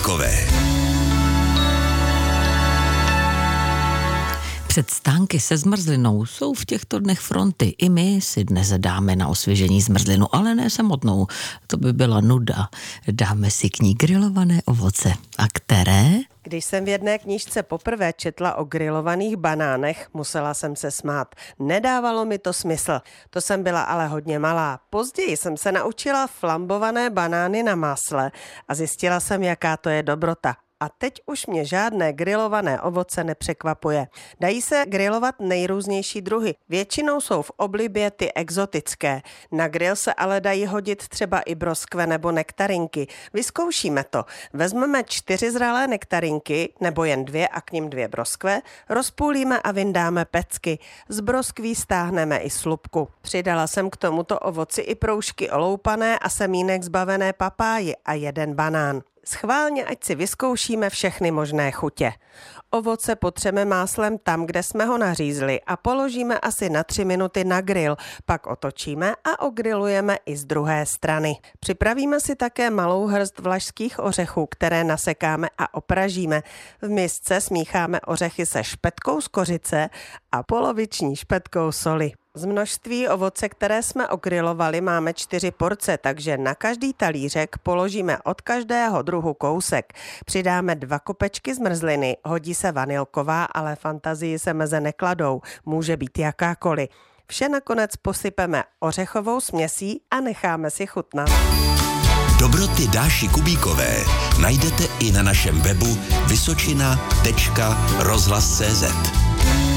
Kubíkové. Před stánky se zmrzlinou jsou v těchto dnech fronty. I my si dnes dáme na osvěžení zmrzlinu, ale ne samotnou. To by byla nuda. Dáme si k ní grilované ovoce. A které? Když jsem v jedné knížce poprvé četla o grilovaných banánech, musela jsem se smát. Nedávalo mi to smysl. To jsem byla ale hodně malá. Později jsem se naučila flambované banány na másle a zjistila jsem, jaká to je dobrota. A teď už mě žádné grilované ovoce nepřekvapuje. Dají se grilovat nejrůznější druhy. Většinou jsou v oblibě ty exotické. Na grill se ale dají hodit třeba i broskve nebo nektarinky. Vyzkoušíme to. Vezmeme 4 zralé nektarinky nebo jen 2 a k nim 2 broskve, rozpůlíme a vyndáme pecky. Z broskví stáhneme i slupku. Přidala jsem k tomuto ovoci i proužky oloupané a semínek zbavené papáji a 1 banán. Schválně, ať si vyzkoušíme všechny možné chutě. Ovoce potřeme máslem tam, kde jsme ho nařízli a položíme asi na 3 minuty na grill, pak otočíme a ogrilujeme i z druhé strany. Připravíme si také malou hrst vlašských ořechů, které nasekáme a opražíme. V misce smícháme ořechy se špetkou z kořice a poloviční špetkou soli. Z množství ovoce, které jsme ogrilovali, máme 4 porce, takže na každý talířek položíme od každého druhu kousek. Přidáme 2 kopečky zmrzliny, hodí se vanilková, ale fantazii se meze nekladou, může být jakákoliv. Vše nakonec posypeme ořechovou směsí a necháme si chutnat. Dobroty Dáši Kubíkové najdete i na našem webu vysočina.rozhlas.cz.